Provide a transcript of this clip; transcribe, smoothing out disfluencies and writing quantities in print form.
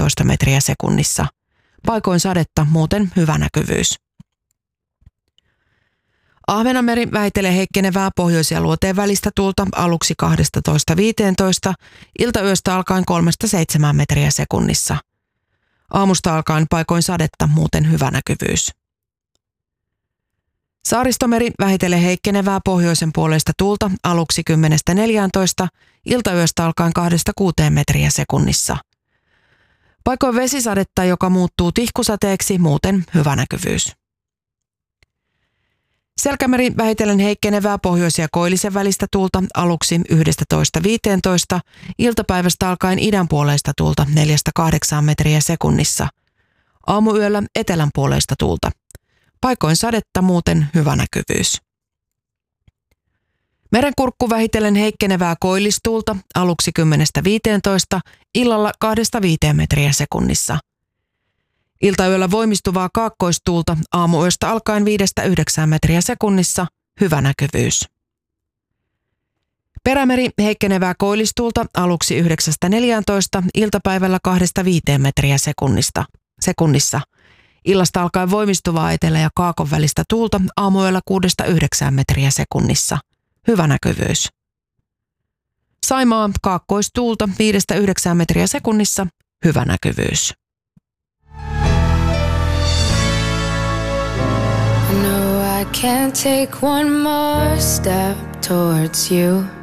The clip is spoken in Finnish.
15 metriä sekunnissa. Paikoin sadetta, muuten hyvä näkyvyys. Ahvenanmeri vähitellen heikkenevää pohjois- ja luoteen välistä tuulta aluksi 12–15, iltayöstä alkaen 3–7 metriä sekunnissa. Aamusta alkaen paikoin sadetta, muuten hyvä näkyvyys. Saaristomeri vähitellen heikkenevää pohjoisen puoleista tuulta aluksi 10–14, iltayöstä alkaen 2–6 metriä sekunnissa. Paikoin vesisadetta, joka muuttuu tihkusateeksi, muuten hyvä näkyvyys. Selkämeri vähitellen heikkenevää pohjois- ja koillisen välistä tuulta aluksi 11–15, iltapäivästä alkaen idän puoleista tuulta 4–8 metriä sekunnissa. Aamuyöllä etelän puoleista tuulta. Paikoin sadetta, muuten hyvä näkyvyys. Merenkurkku vähitellen heikkenevää koillistuulta aluksi 10–15, illalla 2–5 metriä sekunnissa. Iltayöllä voimistuvaa kaakkoistuulta aamuyöstä alkaen 5–9 metriä sekunnissa, hyvä näkyvyys. Perämeri heikkenevää koillistuulta aluksi 9–14, iltapäivällä 2–5 metriä sekunnissa. Illasta alkaen voimistuvaa etelä- ja kaakon välistä tuulta aamuyöllä 6–9 metriä sekunnissa, hyvä näkyvyys. Saimaa kaakkoistuulta 5–9 metriä sekunnissa, hyvä näkyvyys. I can't take one more step towards you.